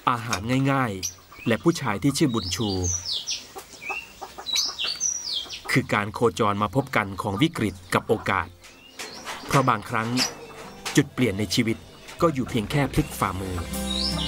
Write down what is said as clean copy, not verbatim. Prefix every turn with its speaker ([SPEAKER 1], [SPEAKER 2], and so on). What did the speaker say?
[SPEAKER 1] อาหารง่ายๆและผู้ชายที่ชื่อบุญชูคือการโคจรมาพบกันของวิกฤตกับโอกาสเพราะบางครั้งจุดเปลี่ยนในชีวิตก็อยู่เพียงแค่พลิกฝ่ามือ